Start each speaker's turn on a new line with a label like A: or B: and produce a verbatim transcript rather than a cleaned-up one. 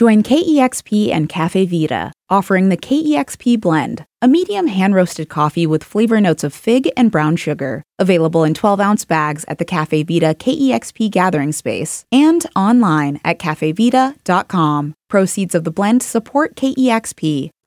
A: Join K E X P and Cafe Vita, offering the K E X P Blend, a medium hand-roasted coffee with flavor notes of fig and brown sugar. Available in twelve-ounce bags at the Cafe Vita K E X P gathering space and online at cafe vita dot com. Proceeds of the blend support K E X P.